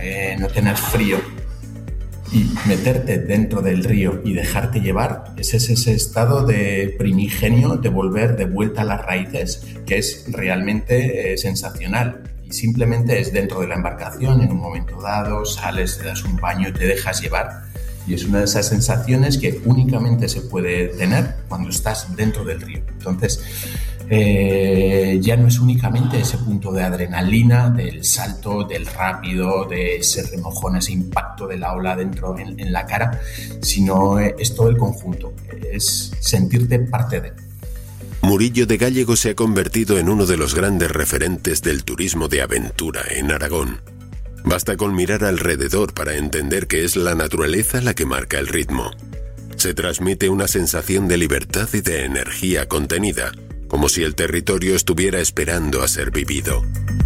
no tener frío y meterte dentro del río y dejarte llevar, es ese estado de primigenio, de volver de vuelta a las raíces, que es realmente sensacional. Y simplemente es dentro de la embarcación, en un momento dado, sales, te das un baño y te dejas llevar. Y es una de esas sensaciones que únicamente se puede tener cuando estás dentro del río. Entonces, ya no es únicamente ese punto de adrenalina, del salto, del rápido, de ese remojón, ese impacto de la ola dentro en la cara, sino es todo el conjunto, es sentirte parte de. Murillo de Gállego se ha convertido en uno de los grandes referentes del turismo de aventura en Aragón. Basta con mirar alrededor para entender que es la naturaleza la que marca el ritmo. Se transmite una sensación de libertad y de energía contenida, como si el territorio estuviera esperando a ser vivido.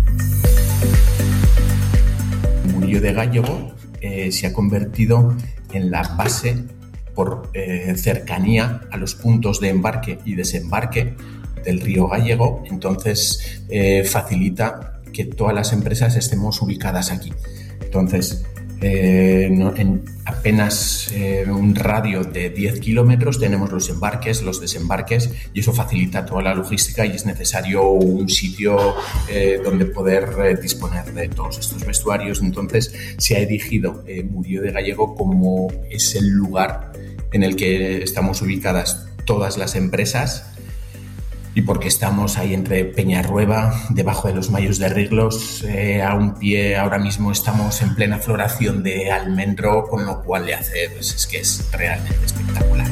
Murillo de Gállego se ha convertido en la base por cercanía a los puntos de embarque y desembarque del río Gállego, entonces facilita que todas las empresas estemos ubicadas aquí. Entonces, en apenas un radio de 10 kilómetros tenemos los embarques, los desembarques, y eso facilita toda la logística, y es necesario un sitio donde poder disponer de todos estos vestuarios. Entonces se ha erigido Murillo de Gállego como es el lugar en el que estamos ubicadas todas las empresas, y porque estamos ahí entre Peñarrueba, debajo de los Mayos de Riglos, a un pie, ahora mismo estamos en plena floración de almendro, con lo cual le hace, pues es que es realmente espectacular.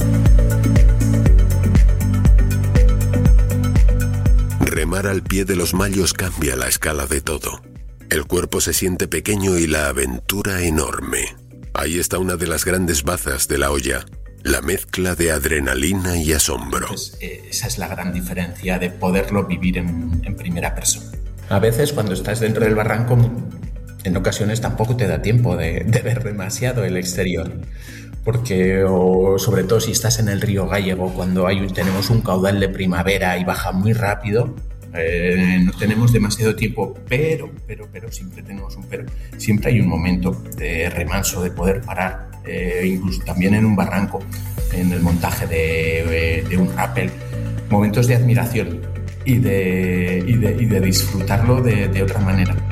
Remar al pie de los Mayos cambia la escala de todo. El cuerpo se siente pequeño y la aventura enorme. Ahí está una de las grandes bazas de la olla. La mezcla de adrenalina y asombro. Entonces, esa es la gran diferencia de poderlo vivir en primera persona. A veces cuando estás dentro del barranco, en ocasiones tampoco te da tiempo de ver demasiado el exterior. Porque, o sobre todo si estás en el río Gállego, cuando tenemos un caudal de primavera y baja muy rápido, no tenemos demasiado tiempo, pero siempre tenemos un pero. Siempre hay un momento de remanso, de poder parar, incluso también en un barranco, en el montaje de un rappel, momentos de admiración y de disfrutarlo de otra manera.